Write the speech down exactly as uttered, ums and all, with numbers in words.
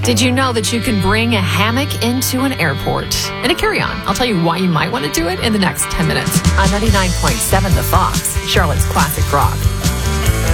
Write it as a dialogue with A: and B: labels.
A: Did you know that you can bring a hammock into an airport and a carry-on? I'll tell you why you might want to do it in the next ten minutes. On ninety-nine point seven The Fox, Charlotte's Classic Rock.